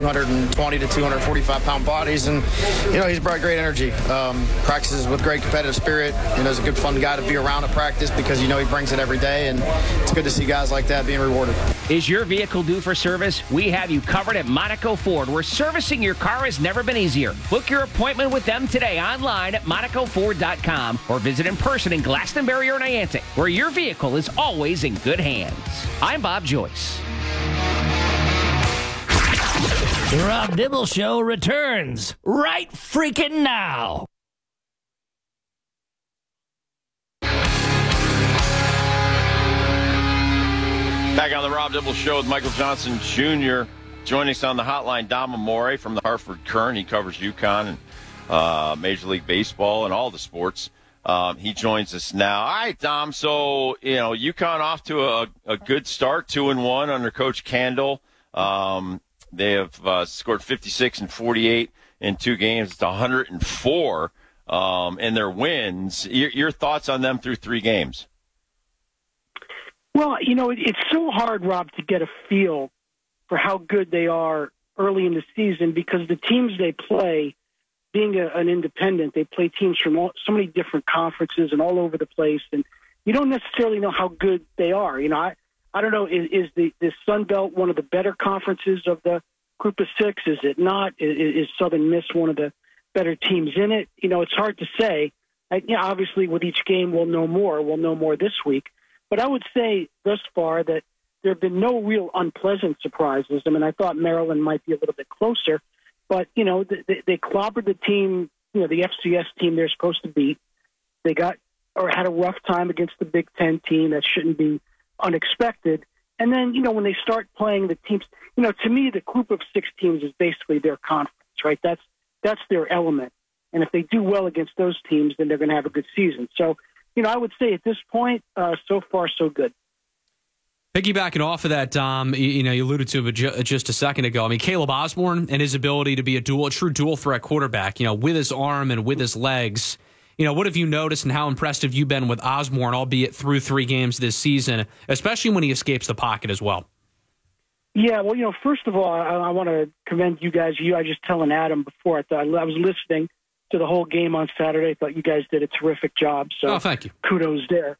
220 to 245 pound bodies, and he's brought great energy. Practices with great competitive spirit. He's a good, fun guy to be around at practice because he brings it every day, and it's good to see guys like that being rewarded. Is your vehicle due for service? We have you covered at Monaco Ford, where servicing your car has never been easier. Book your appointment with them today online at MonacoFord.com or visit in person in Glastonbury or Niantic, where your vehicle is always in good hands. I'm Bob Joyce. The Rob Dibble Show returns right freaking now. Back on the Rob Dibble Show with Michael Johnson Jr. Joining us on the hotline, Dom Amore from the Hartford Courant. He covers UConn and Major League Baseball and all the sports. He joins us now. All right, Dom. So, UConn off to a good start, 2-1 under Coach Candle. They have scored 56 and 48 in 2 games. It's 104 in their wins. Your thoughts on them through 3 games? Well, it's so hard, Rob, to get a feel for how good they are early in the season because the teams they play, being an independent, they play teams from so many different conferences and all over the place, and you don't necessarily know how good they are. I don't know, is the Sun Belt one of the better conferences of the group of 6? Is it not? Is Southern Miss one of the better teams in it? It's hard to say. Obviously, with each game, we'll know more. We'll know more this week. But I would say thus far that there have been no real unpleasant surprises. I mean, I thought Maryland might be a little bit closer, but, they clobbered the team, the FCS team they're supposed to beat. They had a rough time against the Big Ten team. That shouldn't be unexpected. And then, when they start playing the teams, to me, the group of 6 teams is basically their conference, right? That's their element. And if they do well against those teams, then they're going to have a good season. So, I would say at this point, so far, so good. Piggybacking off of that, Dom, you alluded to it just a second ago. I mean, Caleb Osborne and his ability to be a true dual threat quarterback, with his arm and with his legs. What have you noticed and how impressed have you been with Osborne, albeit through 3 games this season, especially when he escapes the pocket as well? Yeah, well, first of all, I want to commend you guys. I was just telling Adam before, I was listening to the whole game on Saturday. I thought you guys did a terrific job. So thank you. Kudos there.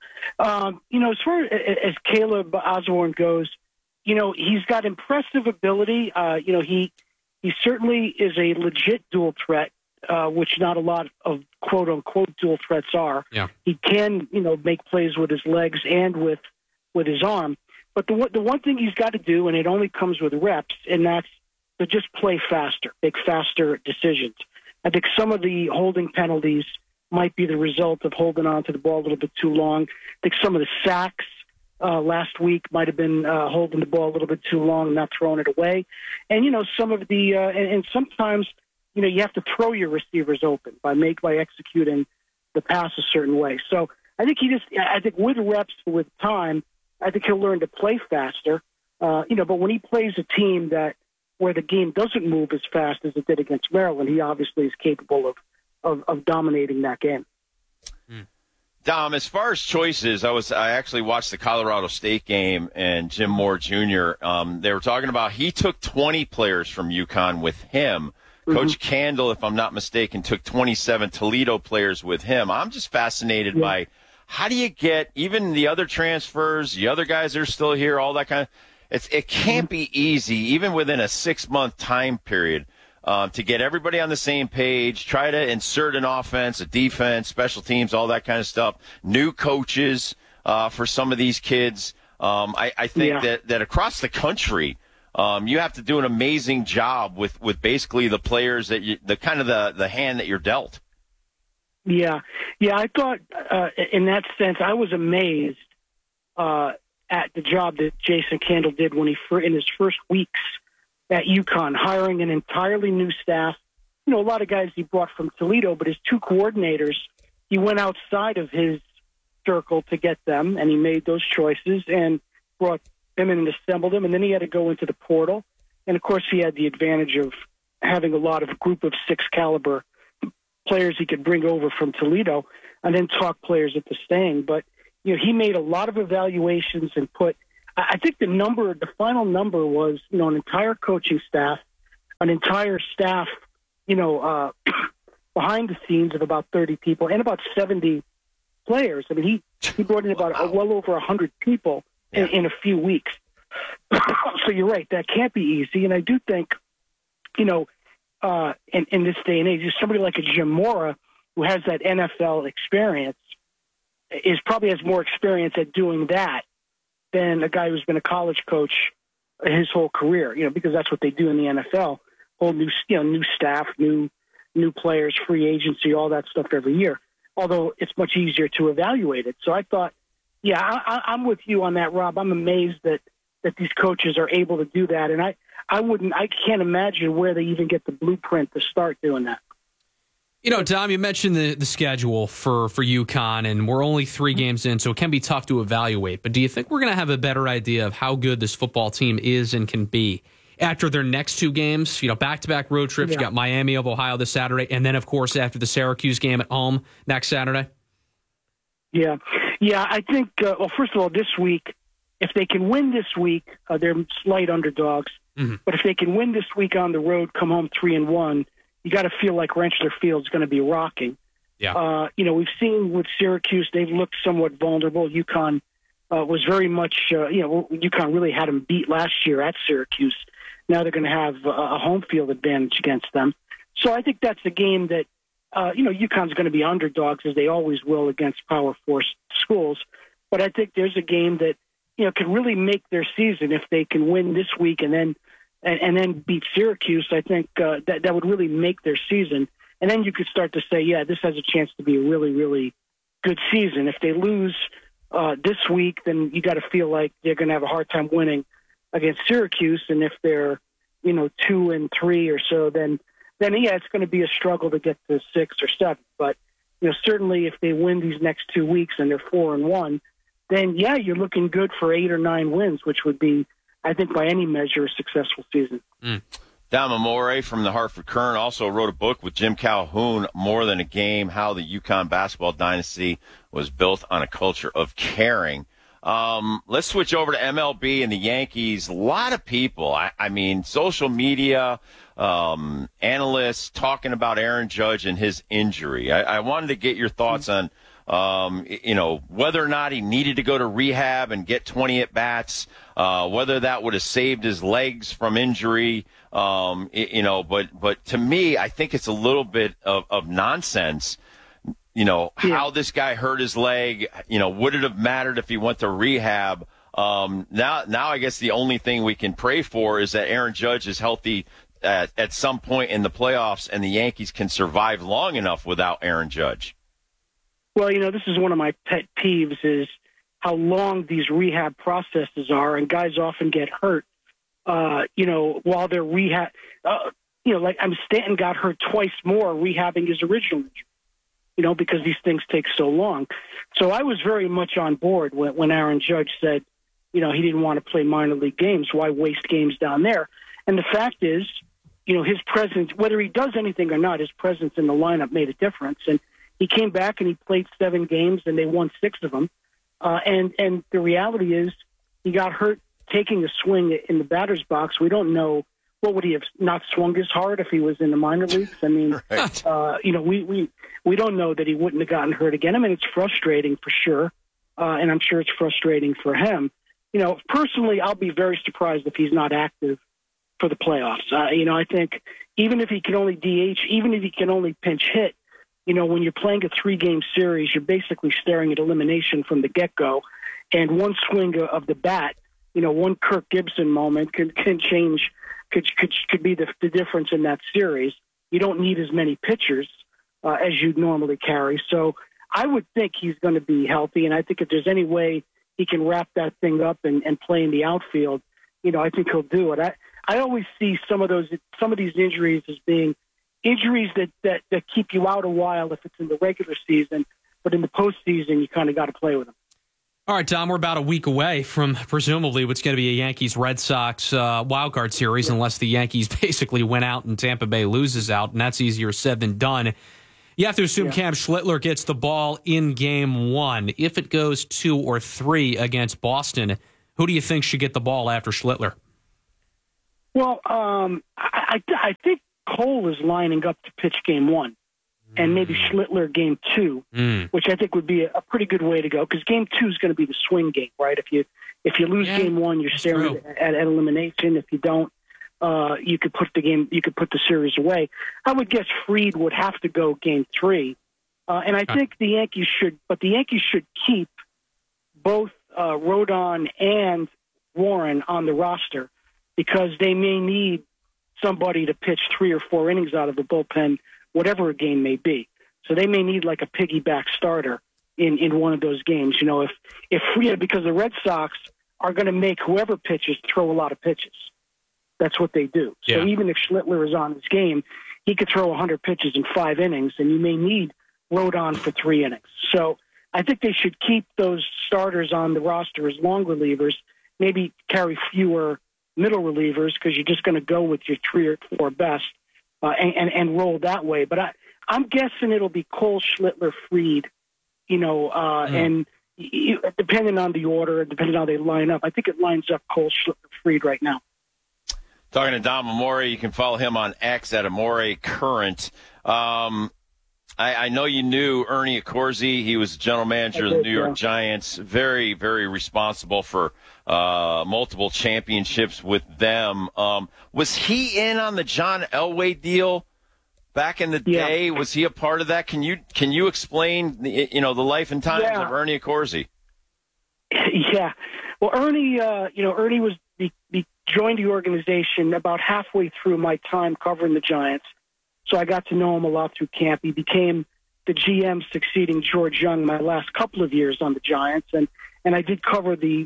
As far as Caleb Osborne goes, he's got impressive ability. He certainly is a legit dual threat, which not a lot of quote-unquote dual threats are. Yeah. He can, make plays with his legs and with his arm. But the one thing he's got to do, and it only comes with reps, and that's to just play faster, make faster decisions. I think some of the holding penalties might be the result of holding on to the ball a little bit too long. I think some of the sacks last week might have been holding the ball a little bit too long and not throwing it away. And, some of the and sometimes, you have to throw your receivers open by executing the pass a certain way. So I think with reps, with time, I think he'll learn to play faster. But when he plays a team where the game doesn't move as fast as it did against Maryland, he obviously is capable of dominating that game. Dom, as far as choices, I actually watched the Colorado State game, and Jim Moore Jr., they were talking about he took 20 players from UConn with him. Mm-hmm. Coach Candle, if I'm not mistaken, took 27 Toledo players with him. I'm just fascinated by how do you get even the other transfers, the other guys that are still here, all that kind of it can't be easy, even within a 6-month time period, to get everybody on the same page, try to insert an offense, a defense, special teams, all that kind of stuff, new coaches for some of these kids. I think that across the country, you have to do an amazing job with basically the players that the hand that you're dealt. Yeah. I thought in that sense, I was amazed at the job that Jason Candle did when in his first weeks at UConn, hiring an entirely new staff. A lot of guys he brought from Toledo, but his 2 coordinators, he went outside of his circle to get them, and he made those choices and brought them in and assembled them, and then he had to go into the portal. And, of course, he had the advantage of having a lot of group of 6 caliber players he could bring over from Toledo and then talk players into staying. But, he made a lot of evaluations and I think the final number was, an entire coaching staff an entire staff, behind the scenes of about 30 people and about 70 players. I mean, he brought in about well over 100 people in a few weeks. So you're right, that can't be easy. And I do think, in this day and age, somebody like a Jim Mora, who has that NFL experience, probably has more experience at doing that than a guy who's been a college coach his whole career, because that's what they do in the NFL. Whole new staff, new players, free agency, all that stuff every year. Although it's much easier to evaluate it. So I thought, I'm with you on that, Rob. I'm amazed that these coaches are able to do that. And I can't imagine where they even get the blueprint to start doing that. Tom, you mentioned the schedule for UConn, and we're only 3 games in, so it can be tough to evaluate. But do you think we're going to have a better idea of how good this football team is and can be after their next 2 games? Back-to-back road trips. You got Miami of Ohio this Saturday, and then, of course, after the Syracuse game at home next Saturday. Yeah. I think, first of all, this week, if they can win this week, they're slight underdogs. Mm-hmm. But if they can win this week on the road, come home 3-1, you got to feel like Rentschler Field's going to be rocking. Yeah. We've seen with Syracuse, they've looked somewhat vulnerable. UConn was very much, UConn really had them beat last year at Syracuse. Now they're going to have a home field advantage against them. So I think that's a game that, UConn's going to be underdogs, as they always will against Power 4 schools. But I think there's a game that, can really make their season if they can win this week and then beat Syracuse. I think that would really make their season. And then you could start to say, this has a chance to be a really, really good season. If they lose this week, then you got to feel like they're going to have a hard time winning against Syracuse. And if they're, 2-3 or so, then it's going to be a struggle to get to 6 or 7. But, certainly if they win these next 2 weeks and they're 4-1, then you're looking good for 8 or 9 wins, which would be, I think, by any measure, a successful season. Dom Amore from the Hartford Courant also wrote a book with Jim Calhoun, More Than a Game, How the UConn Basketball Dynasty Was Built on a Culture of Caring. Let's switch over to MLB and the Yankees. A lot of people, I mean, social media, analysts talking about Aaron Judge and his injury. I wanted to get your thoughts on whether or not he needed to go to rehab and get 20 at-bats, whether that would have saved his legs from injury, but to me, I think it's a little bit of nonsense, how this guy hurt his leg, would it have mattered if he went to rehab? Now I guess the only thing we can pray for is that Aaron Judge is healthy at some point in the playoffs and the Yankees can survive long enough without Aaron Judge. Well, this is one of my pet peeves is how long these rehab processes are, and guys often get hurt, while they're rehab. Stanton got hurt twice more rehabbing his original injury, because these things take so long. So I was very much on board when Aaron Judge said, he didn't want to play minor league games. Why waste games down there? And the fact is, his presence, whether he does anything or not, his presence in the lineup made a difference. And he came back and he played 7 games and they won 6 of them. And the reality is he got hurt taking a swing in the batter's box. We don't know, what would he have not swung as hard if he was in the minor leagues? I mean, right. We don't know that he wouldn't have gotten hurt again. I mean, it's frustrating for sure. And I'm sure it's frustrating for him. Personally, I'll be very surprised if he's not active for the playoffs. I think even if he can only DH, even if he can only pinch hit, when you're playing a 3-game series, you're basically staring at elimination from the get-go. And one swing of the bat, one Kirk Gibson moment can change, could be the difference in that series. You don't need as many pitchers as you'd normally carry. So I would think he's going to be healthy. And I think if there's any way he can wrap that thing up and play in the outfield, I think he'll do it. I always see some of these injuries as being injuries that keep you out a while if it's in the regular season, but in the postseason, you kind of got to play with them. All right, Tom, we're about a week away from presumably what's going to be a Yankees-Red Sox wildcard series, unless the Yankees basically win out and Tampa Bay loses out, and that's easier said than done. You have to assume Cam Schlittler gets the ball in Game 1. If it goes 2 or 3 against Boston, who do you think should get the ball after Schlittler? Well, I think Cole is lining up to pitch game 1, and maybe Schlittler game 2, which I think would be a pretty good way to go, because game 2 is going to be the swing game, right? If you lose game 1, you're staring at elimination. If you don't, you could put the series away. I would guess Fried would have to go game 3, and I think the Yankees should keep both Rodon and Warren on the roster, because they may need somebody to pitch 3 or 4 innings out of the bullpen, whatever a game may be. So they may need like a piggyback starter in one of those games. You know, because the Red Sox are going to make whoever pitches throw a lot of pitches. That's what they do. So even if Schlittler is on his game, he could throw 100 pitches in 5 innings, and you may need Rodon for 3 innings. So I think they should keep those starters on the roster as long relievers, maybe carry fewer middle relievers, because you're just going to go with your 3 or 4 best and roll that way. But I'm guessing it'll be Cole, Schlittler, Fried, and depending on the order, depending on how they line up, I think it lines up Cole, Schlittler, Fried right now. Talking to Dom Amore, you can follow him on X at Amore Current. I know you knew Ernie Accorsi. He was general manager of the New York Giants. Very, very responsible for multiple championships with them. Was he in on the John Elway deal back in the day? Was he a part of that? Can you explain the life and times of Ernie Accorsi? Yeah. Well, Ernie was joined the organization about halfway through my time covering the Giants. So I got to know him a lot through camp. He became the GM succeeding George Young my last couple of years on the Giants, and I did cover the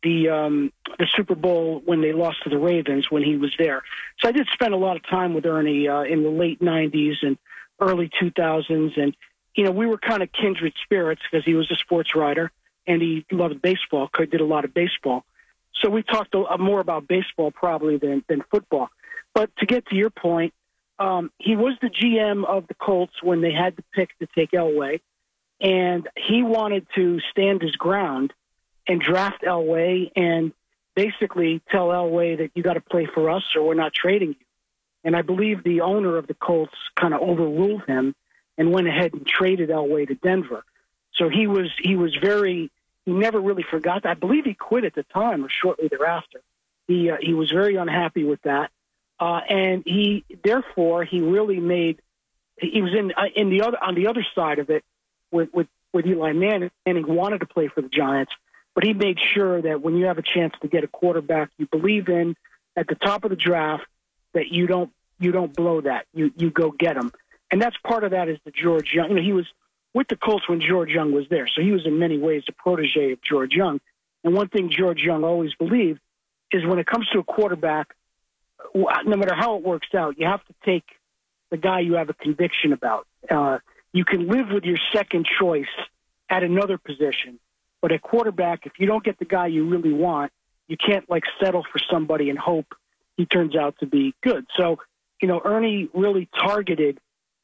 Super Bowl when they lost to the Ravens when he was there. So I did spend a lot of time with Ernie in the late 90s and early 2000s, and we were kind of kindred spirits because he was a sports writer and he loved baseball. Did a lot of baseball. So we talked more about baseball probably than football. But to get to your point, he was the GM of the Colts when they had the pick to take Elway, and he wanted to stand his ground and draft Elway and basically tell Elway that you got to play for us or we're not trading you. And I believe the owner of the Colts kind of overruled him and went ahead and traded Elway to Denver. So he never really forgot that. I believe he quit at the time or shortly thereafter. He was very unhappy with that. And he really was on the other side of it with Eli Manning. Manning wanted to play for the Giants, but he made sure that when you have a chance to get a quarterback you believe in at the top of the draft, that you don't blow that. You go get him. And that's part of that is the George Young. He was with the Colts when George Young was there. So he was in many ways a protege of George Young. And one thing George Young always believed is when it comes to a quarterback, no matter how it works out, you have to take the guy you have a conviction about. You can live with your second choice at another position, but at quarterback, if you don't get the guy you really want, you can't settle for somebody and hope he turns out to be good. So, Ernie really targeted,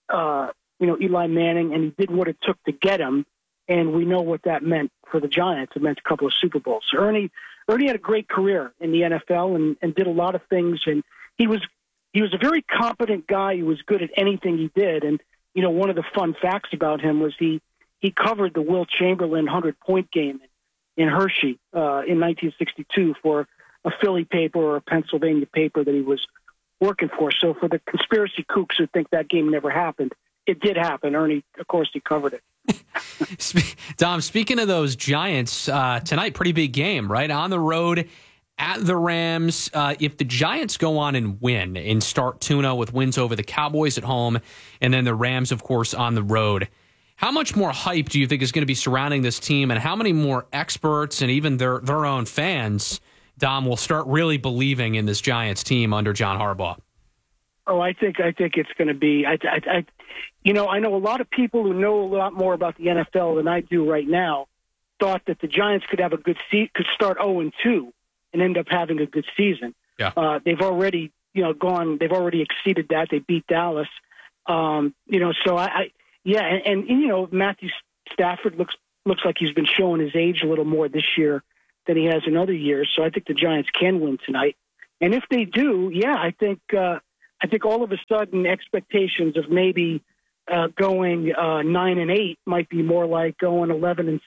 Eli Manning, and he did what it took to get him. And we know what that meant for the Giants. It meant a couple of Super Bowls. So Ernie had a great career in the NFL and did a lot of things. And he was a very competent guy. He was good at anything he did. And, one of the fun facts about him was he covered the Wilt Chamberlain 100-point game in Hershey in 1962 for a Philly paper or a Pennsylvania paper that he was working for. So for the conspiracy kooks who think that game never happened, it did happen. Ernie, of course, he covered it. Dom, speaking of those Giants, tonight, pretty big game, right? On the road at the Rams. If the Giants go on and win and start 2-0 with wins over the Cowboys at home and then the Rams, of course, on the road, how much more hype do you think is going to be surrounding this team, and how many more experts and even their own fans, Dom, will start really believing in this Giants team under John Harbaugh? Oh, I think it's going to be. I know a lot of people who know a lot more about the NFL than I do right now thought that the Giants could have could start 0-2 and end up having a good season. Yeah. They've already they've already exceeded that. They beat Dallas. So Matthew Stafford looks like he's been showing his age a little more this year than he has in other years. So I think the Giants can win tonight. And if they do, yeah, I think all of a sudden expectations of maybe going 9-8 might be more like going 11-6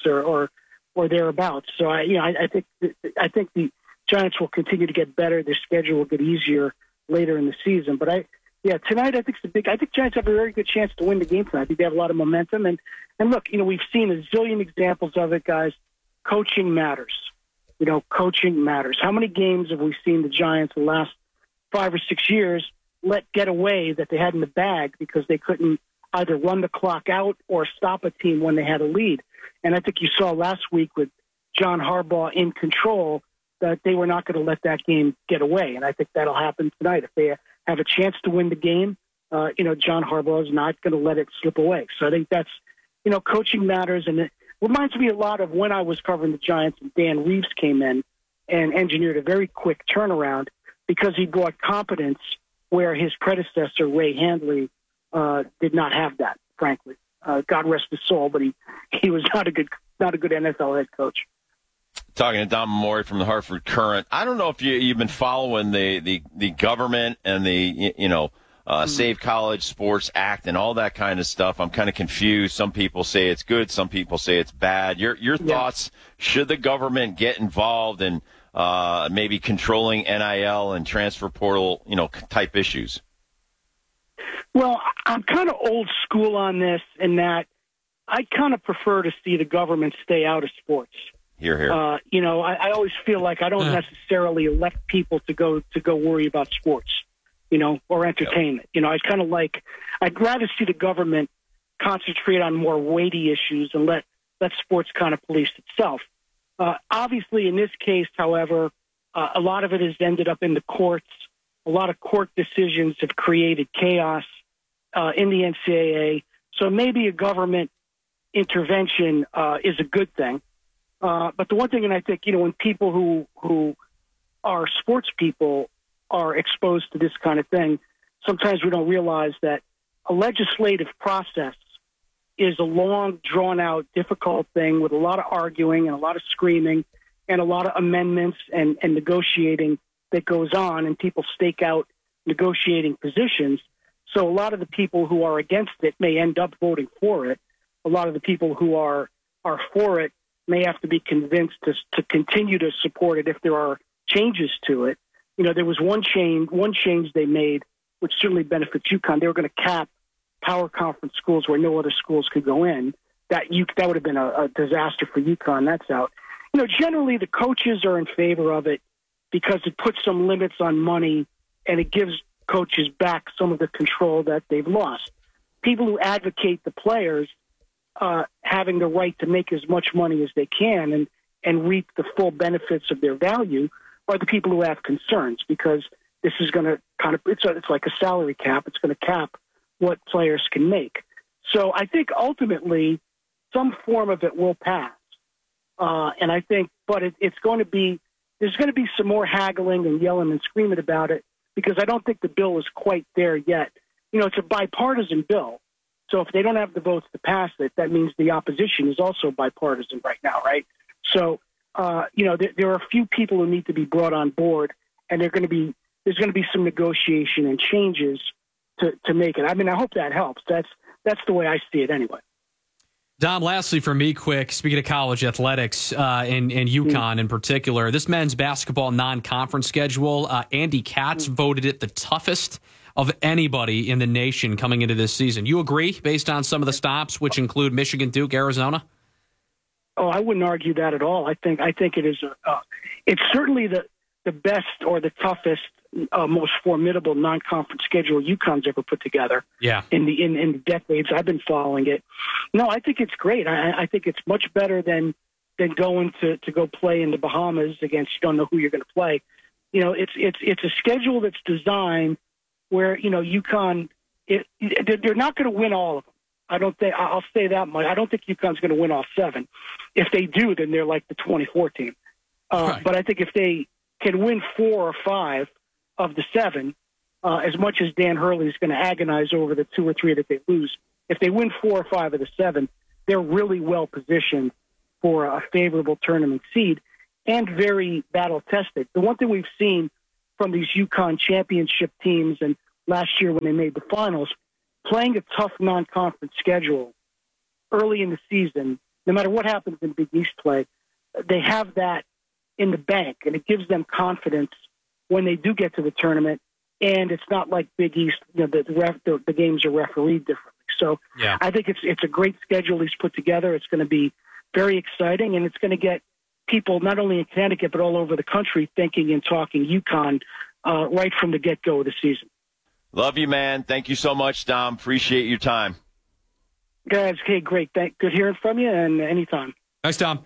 or thereabouts. So I think the Giants will continue to get better. Their schedule will get easier later in the season. But tonight I think I think Giants have a very good chance to win the game tonight. I think they have a lot of momentum. And look, we've seen a zillion examples of it, guys. Coaching matters. Coaching matters. How many games have we seen the Giants the last 5 or 6 years let get away that they had in the bag because they couldn't either run the clock out or stop a team when they had a lead? And I think you saw last week with John Harbaugh in control that they were not going to let that game get away. And I think that'll happen tonight. If they have a chance to win the game, John Harbaugh is not going to let it slip away. So I think that's, coaching matters. And it reminds me a lot of when I was covering the Giants and Dan Reeves came in and engineered a very quick turnaround because he brought competence where his predecessor, Ray Handley, did not have that, frankly. God rest his soul, but he was not a good NFL head coach. Talking to Dom Mori from the Hartford Courant. I don't know if you've been following the government and the Save College Sports Act and all that kind of stuff. I'm kind of confused. Some people say it's good. Some people say it's bad. Your thoughts, should the government get involved in maybe controlling NIL and transfer portal, type issues? Well, I'm kind of old school on this in that I kind of prefer to see the government stay out of sports. Hear, hear. I always feel like I don't necessarily elect people to go worry about sports, or entertainment. Yep. I'd rather see the government concentrate on more weighty issues and let sports kind of police itself. Obviously, in this case, however, a lot of it has ended up in the courts. A lot of court decisions have created chaos in the NCAA. So maybe a government intervention is a good thing. But the one thing, and I think, when people who are sports people are exposed to this kind of thing, sometimes we don't realize that a legislative process is a long, drawn-out, difficult thing with a lot of arguing and a lot of screaming and a lot of amendments and negotiating that goes on, and people stake out negotiating positions. So a lot of the people who are against it may end up voting for it. A lot of the people who are for it may have to be convinced to continue to support it if there are changes to it. There was one change they made, which certainly benefits UConn. They were going to cap power conference schools where no other schools could go in. That would have been a disaster for UConn. That's out. Generally the coaches are in favor of it because it puts some limits on money and it gives coaches back some of the control that they've lost. People who advocate the players having the right to make as much money as they can and reap the full benefits of their value are the people who have concerns, because this is going to it's like a salary cap. It's going to cap what players can make. So I think ultimately some form of it will pass. And I think, but there's going to be some more haggling and yelling and screaming about it, because I don't think the bill is quite there yet. It's a bipartisan bill. So if they don't have the votes to pass it, that means the opposition is also bipartisan right now, right? So, there are a few people who need to be brought on board, and there's going to be some negotiation and changes to make it. I mean, I hope that helps. That's the way I see it anyway. Dom, lastly for me, quick, speaking of college athletics and UConn in particular, this men's basketball non-conference schedule, Andy Katz voted it the toughest of anybody in the nation coming into this season. You agree, based on some of the stops, which include Michigan, Duke, Arizona? Oh, I wouldn't argue that at all. I think it is. It's certainly the best or the toughest, most formidable non-conference schedule UConn's ever put together. Yeah. In the decades I've been following it. No, I think it's great. I think it's much better than going to go play in the Bahamas against you don't know who you're going to play. It's a schedule that's designed where UConn they're not going to win all of them. I'll say that much. I don't think UConn's going to win all 7. If they do, then they're like the 24 team. Right. But I think if they can win 4 or 5 of the 7, as much as Dan Hurley is going to agonize over the 2 or 3 that they lose, if they win 4 or 5 of the 7, they're really well positioned for a favorable tournament seed and very battle tested. The one thing we've seen from these UConn championship teams and last year when they made the finals, playing a tough non-conference schedule early in the season, no matter what happens in Big East play, they have that in the bank, and it gives them confidence when they do get to the tournament. And it's not like Big East, the games are refereed differently. So yeah. I think it's a great schedule he's put together. It's going to be very exciting, and it's going to get people not only in Connecticut but all over the country thinking and talking UConn right from the get-go of the season. Love you, man. Thank you so much, Dom. Appreciate your time. Guys, okay, great. Good hearing from you, and anytime. Thanks, Tom.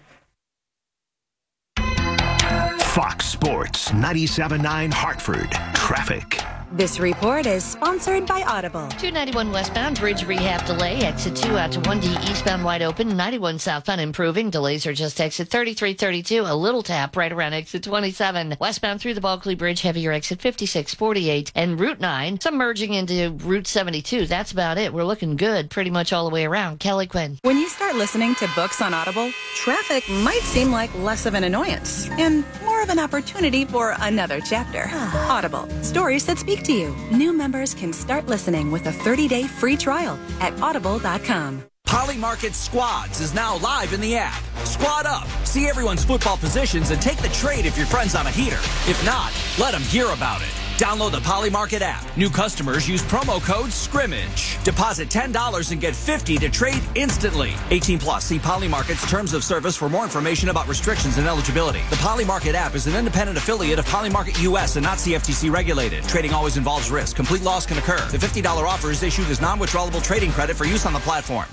Fox Sports 97.9 Hartford. Traffic. This report is sponsored by Audible. 291 westbound, bridge rehab delay. Exit 2 out to 1D eastbound wide open. 91 southbound improving. Delays are just exit 3332. A little tap right around exit 27. Westbound through the Bulkley Bridge, heavier exit 5648. And Route 9, some merging into Route 72. That's about it. We're looking good pretty much all the way around. Kelly Quinn. When you start listening to books on Audible, traffic might seem like less of an annoyance and more of an opportunity for another chapter. Audible, stories that speak to you. New members can start listening with a 30-day free trial at audible.com. Polymarket Squads is now live in the app. Squad up, see everyone's football positions, and take the trade if your friend's on a heater. If not, let them hear about it. Download the Polymarket app. New customers use promo code SCRIMMAGE. Deposit $10 and get $50 to trade instantly. 18 plus. See Polymarket's terms of service for more information about restrictions and eligibility. The Polymarket app is an independent affiliate of Polymarket US and not CFTC regulated. Trading always involves risk. Complete loss can occur. The $50 offer is issued as non-withdrawable trading credit for use on the platform.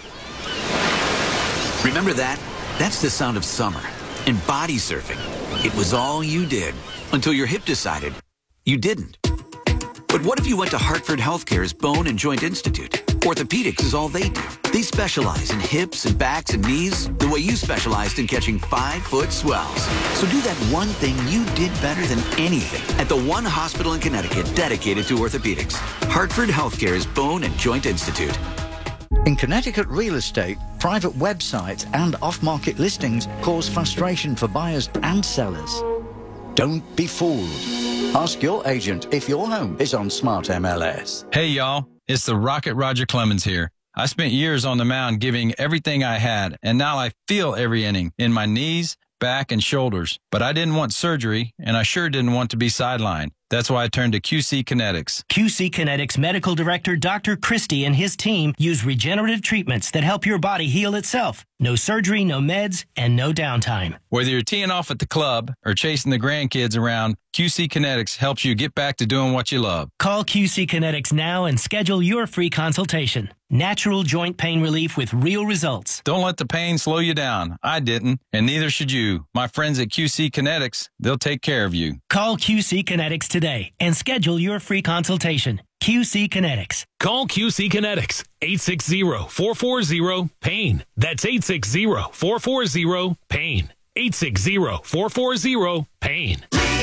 Remember that? That's the sound of summer. And body surfing. It was all you did until your hip decided you didn't. But what if you went to Hartford Healthcare's Bone and Joint Institute? Orthopedics is all they do. They specialize in hips and backs and knees the way you specialized in catching 5-foot swells. So do that one thing you did better than anything at the one hospital in Connecticut dedicated to orthopedics. Hartford Healthcare's Bone and Joint Institute. In Connecticut real estate, private websites and off-market listings cause frustration for buyers and sellers. Don't be fooled. Ask your agent if your home is on Smart MLS. Hey, y'all. It's the Rocket Roger Clemens here. I spent years on the mound giving everything I had, and now I feel every inning in my knees, back, and shoulders. But I didn't want surgery, and I sure didn't want to be sidelined. That's why I turned to QC Kinetics. QC Kinetics Medical Director Dr. Christie and his team use regenerative treatments that help your body heal itself. No surgery, no meds, and no downtime. Whether you're teeing off at the club or chasing the grandkids around, QC Kinetics helps you get back to doing what you love. Call QC Kinetics now and schedule your free consultation. Natural joint pain relief with real results. Don't let the pain slow you down. I didn't, and neither should you. My friends at QC Kinetics, they'll take care of you. Call QC Kinetics today and schedule your free consultation. QC Kinetics. Call QC Kinetics, 860-440-PAIN. That's 860-440-PAIN. 860-440-PAIN.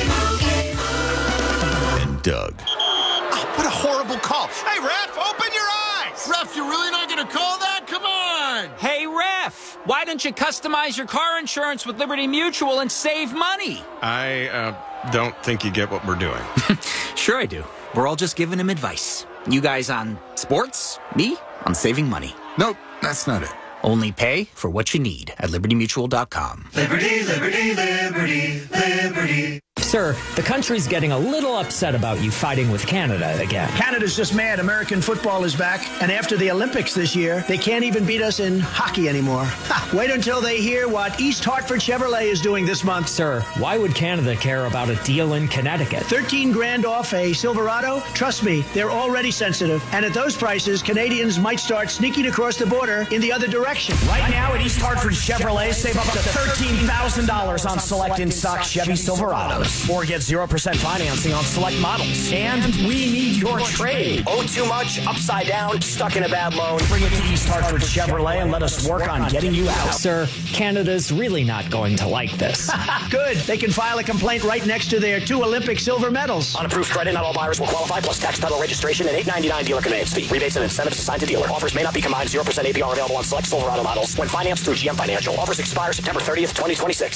And Doug. Oh, what a horrible call. Hey, ref, open your eyes. Ref, you're really not going to call that? Come on. Hey, ref, why don't you customize your car insurance with Liberty Mutual and save money? I don't think you get what we're doing. Sure I do. We're all just giving him advice. You guys on sports, me on saving money. Nope, that's not it. Only pay for what you need at libertymutual.com. Liberty, liberty, liberty, liberty. Sir, the country's getting a little upset about you fighting with Canada again. Canada's just mad. American football is back, and after the Olympics this year, they can't even beat us in hockey anymore. Wait until they hear what East Hartford Chevrolet is doing this month. Sir, why would Canada care about a deal in Connecticut? $13,000 off a Silverado? Trust me, they're already sensitive. And at those prices, Canadians might start sneaking across the border in the other direction. Right now at East Hartford Chevrolet, save up to $13,000 on select in-stock Chevy Silverados. Or get 0% financing on select models. And we need your trade. Owe too much, upside down, stuck in a bad loan. Bring it to East Hartford Chevrolet and let us work on getting you out. Sir, Canada's really not going to like this. Good. They can file a complaint right next to their 2 Olympic silver medals. Unapproved credit, not all buyers will qualify, plus tax, title, registration, and $8.99 dealer conveyance fee. Rebates and incentives assigned to dealer. Offers may not be combined. 0% APR available on select Silverado models when financed through GM Financial. Offers expire September 30th, 2026.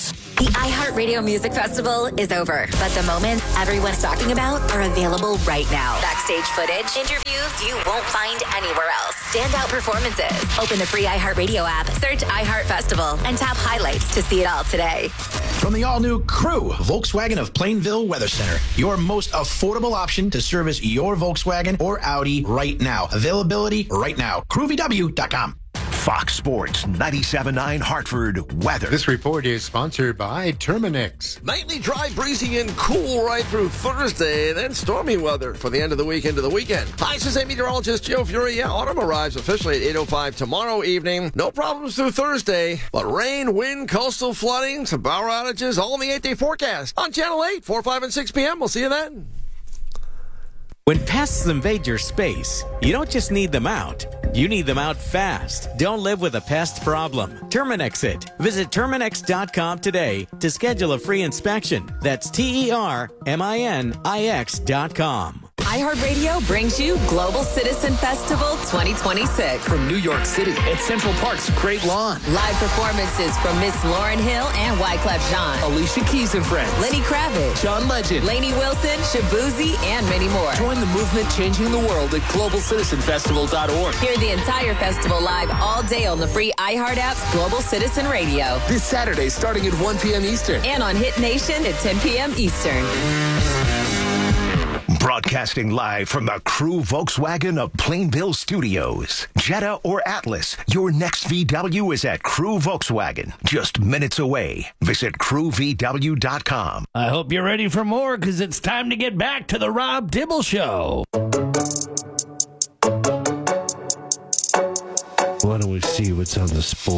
The iHeartRadio Music Festival is over, but the moments everyone's talking about are available right now. Backstage footage, interviews you won't find anywhere else. Standout performances. Open the free iHeartRadio app, search iHeart Festival, and tap highlights to see it all today. From the all-new Crew, Volkswagen of Plainville Weather Center, your most affordable option to service your Volkswagen or Audi right now. Availability right now. CrewVW.com. Fox Sports 97.9 Hartford weather. This report is sponsored by Terminix. Nightly dry, breezy, and cool right through Thursday, then stormy weather for the end of the week into the weekend. Hi, this is meteorologist Joe Fury. Yeah, autumn arrives officially at 8:05 tomorrow evening. No problems through Thursday, but rain, wind, coastal flooding, some power outages, all in the 8-day forecast. On Channel 8, 4, 5, and 6 p.m. We'll see you then. When pests invade your space, you don't just need them out. You need them out fast. Don't live with a pest problem. Terminix it. Visit Terminix.com today to schedule a free inspection. That's TERMINIX.com. iHeartRadio brings you Global Citizen Festival 2026. From New York City at Central Park's Great Lawn. Live performances from Miss Lauryn Hill and Wyclef Jean. Alicia Keys and Friends. Lenny Kravitz. John Legend. Lainey Wilson, Shabuzi, and many more. Join the movement changing the world at globalcitizenfestival.org. Hear the entire festival live all day on the free iHeart app's Global Citizen Radio. This Saturday starting at 1 p.m. Eastern. And on Hit Nation at 10 p.m. Eastern. Broadcasting live from the Crew Volkswagen of Plainville Studios. Jetta or Atlas, your next VW is at Crew Volkswagen. Just minutes away. Visit CrewVW.com. I hope you're ready for more, because it's time to get back to the Rob Dibble Show. Why don't we see what's on the sport?